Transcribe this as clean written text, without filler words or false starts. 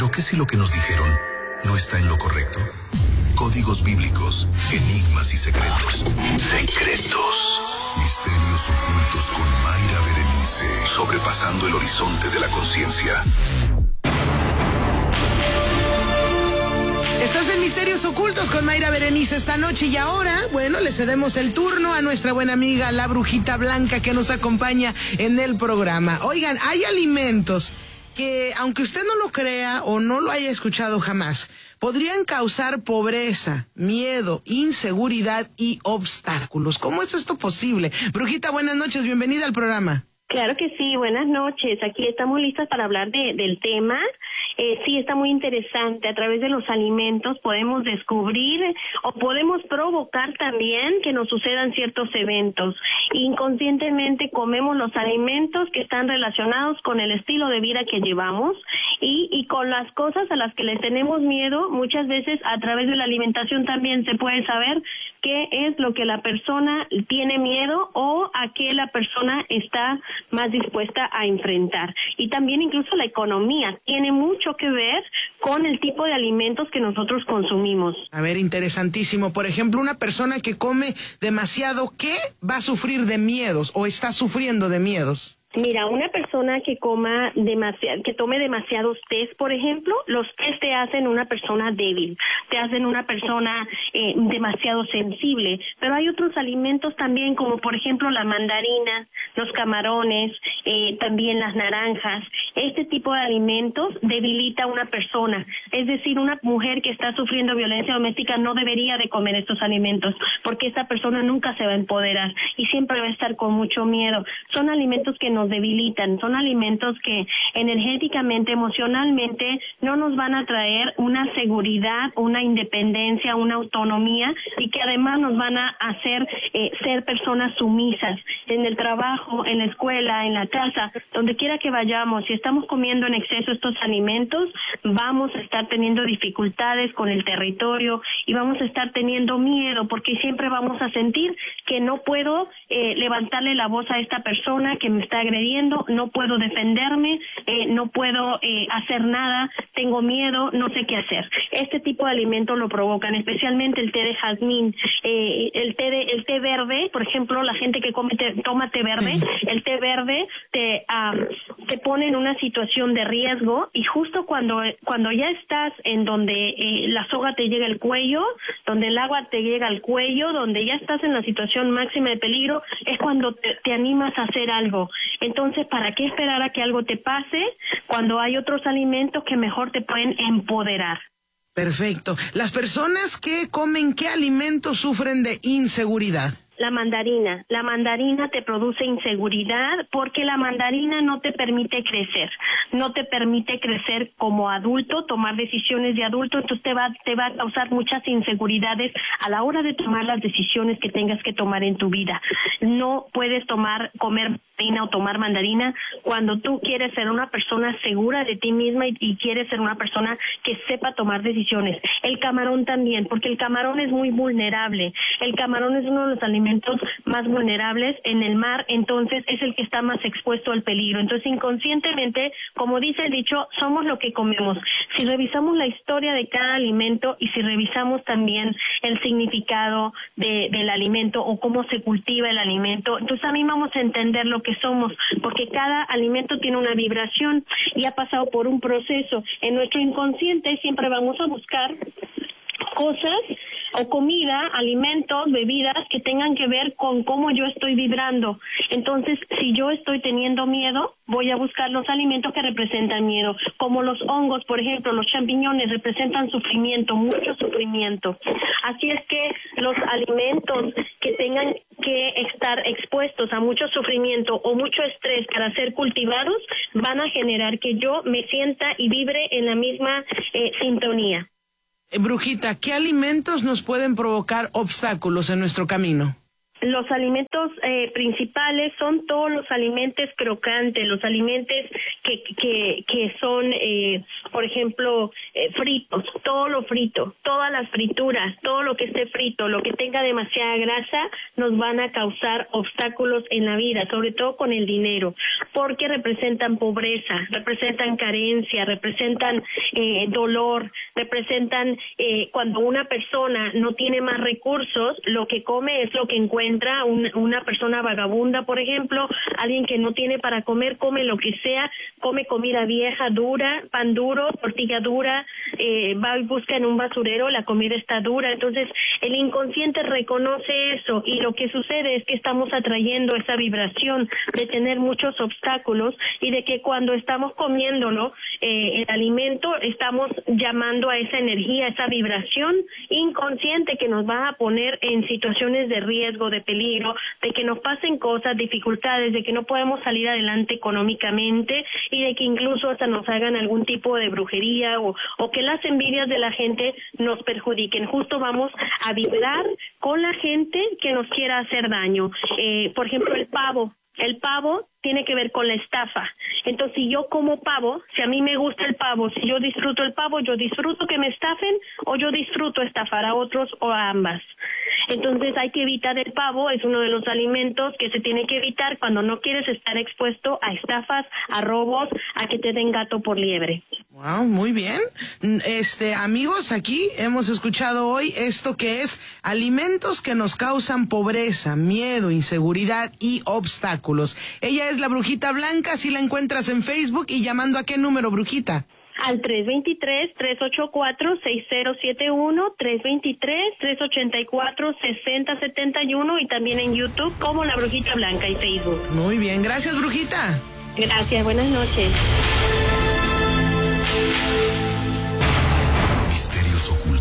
¿Pero qué si lo que nos dijeron no está en lo correcto? Códigos bíblicos, enigmas y secretos. Secretos. Misterios ocultos con Mayra Berenice. Sobrepasando el horizonte de la conciencia. Estás en Misterios Ocultos con Mayra Berenice esta noche y ahora, bueno, le cedemos el turno a nuestra buena amiga la Brujita Blanca que nos acompaña en el programa. Oigan, hay alimentos que, aunque usted no lo crea o no lo haya escuchado jamás, podrían causar pobreza, miedo, inseguridad y obstáculos. ¿Cómo es esto posible? Brujita, buenas noches, bienvenida al programa. Claro que sí, buenas noches. Aquí estamos listas para hablar del tema. Sí, está muy interesante. A través de los alimentos podemos descubrir o podemos provocar también que nos sucedan ciertos eventos. Inconscientemente comemos los alimentos que están relacionados con el estilo de vida que llevamos y con las cosas a las que les tenemos miedo. Muchas veces a través de la alimentación también se puede saber qué es lo que la persona tiene miedo o a qué la persona está más dispuesta a enfrentar. Y también incluso la economía tiene mucho que ver con el tipo de alimentos que nosotros consumimos. A ver, interesantísimo. Por ejemplo, una persona que come demasiado, ¿qué va a sufrir de miedos o está sufriendo de miedos? Mira, una persona que tome demasiados tés, por ejemplo, los tés te hacen una persona débil, te hacen una persona demasiado sensible, pero hay otros alimentos también, como por ejemplo la mandarina, los camarones, también las naranjas. Este tipo de alimentos debilita a una persona, es decir, una mujer que está sufriendo violencia doméstica no debería de comer estos alimentos, porque esta persona nunca se va a empoderar y siempre va a estar con mucho miedo. Son alimentos que nos debilitan, son alimentos que energéticamente, emocionalmente no nos van a traer una seguridad, una independencia, una autonomía y que además nos van a hacer ser personas sumisas en el trabajo, en la escuela, en la casa, donde quiera que vayamos. Si estamos comiendo en exceso estos alimentos, vamos a estar teniendo dificultades con el territorio y vamos a estar teniendo miedo porque siempre vamos a sentir que no puedo levantarle la voz a esta persona que me está agrediendo, no puedo defenderme, no puedo hacer nada, tengo miedo, no sé qué hacer. Este tipo de alimentos lo provocan, especialmente el té de jazmín, el té verde, por ejemplo, la gente que toma té verde, el té verde te pone en una situación de riesgo y justo cuando ya estás en donde la soga te llega al cuello, donde el agua te llega al cuello, donde ya estás en la situación máxima de peligro, es cuando te animas a hacer algo. Entonces, ¿para qué esperar a que algo te pase cuando hay otros alimentos que mejor te pueden empoderar? Perfecto. Las personas que comen, ¿qué alimentos sufren de inseguridad? La mandarina te produce inseguridad porque la mandarina no te permite crecer como adulto, tomar decisiones de adulto, entonces te va a causar muchas inseguridades a la hora de tomar las decisiones que tengas que tomar en tu vida. No puedes comer mandarina o tomar mandarina cuando tú quieres ser una persona segura de ti misma y quieres ser una persona que sepa tomar decisiones. El camarón también, porque el camarón es muy vulnerable. El camarón es uno de los alimentos más vulnerables en el mar, entonces es el que está más expuesto al peligro. Entonces, inconscientemente, como dice el dicho, somos lo que comemos. Si revisamos la historia de cada alimento y si revisamos también el significado del alimento o cómo se cultiva el alimento, entonces también vamos a entender lo que somos, porque cada alimento tiene una vibración y ha pasado por un proceso. En nuestro inconsciente siempre vamos a buscar cosas o comida, alimentos, bebidas que tengan que ver con cómo yo estoy vibrando. Entonces, si yo estoy teniendo miedo, voy a buscar los alimentos que representan miedo, como los hongos, por ejemplo, los champiñones representan sufrimiento, mucho sufrimiento. Así es que los alimentos que tengan que estar expuestos a mucho sufrimiento o mucho estrés para ser cultivados van a generar que yo me sienta y vibre en la misma sintonía. Brujita, ¿qué alimentos nos pueden provocar obstáculos en nuestro camino? Los alimentos principales son todos los alimentos crocantes, los alimentos que son, por ejemplo, fritos, todo lo frito, todas las frituras, todo lo que esté frito, lo que tenga demasiada grasa, nos van a causar obstáculos en la vida, sobre todo con el dinero, porque representan pobreza, representan carencia, representan dolor, representan cuando una persona no tiene más recursos, lo que come es lo que encuentra. Una persona vagabunda, por ejemplo, alguien que no tiene para comer, come lo que sea, come comida vieja, dura, pan duro, tortilla dura, va y busca en un basurero, la comida está dura. Entonces el inconsciente reconoce eso, y lo que sucede es que estamos atrayendo esa vibración de tener muchos obstáculos, y de que cuando estamos comiéndolo, el alimento, estamos llamando a esa energía, esa vibración inconsciente que nos va a poner en situaciones de riesgo, de peligro, de que nos pasen cosas, dificultades, de que no podemos salir adelante económicamente, y de que incluso hasta nos hagan algún tipo de brujería, o que las envidias de la gente nos perjudiquen. Justo vamos a vibrar con la gente que nos quiera hacer daño. Por ejemplo, el pavo tiene que ver con la estafa. Entonces, si yo como pavo, si a mí me gusta el pavo, si yo disfruto el pavo, yo disfruto que me estafen, o yo disfruto estafar a otros, o a ambas. Entonces hay que evitar el pavo, es uno de los alimentos que se tiene que evitar cuando no quieres estar expuesto a estafas, a robos, a que te den gato por liebre. Wow, muy bien. Amigos, aquí hemos escuchado hoy esto que es alimentos que nos causan pobreza, miedo, inseguridad y obstáculos. Ella es la Brujita Blanca, si la encuentras en Facebook, y llamando a qué número, Brujita. Al 323-384-6071, 323-384-6071, y también en YouTube como La Brujita Blanca y Facebook. Muy bien, gracias, Brujita. Gracias, buenas noches. Misterios ocultos.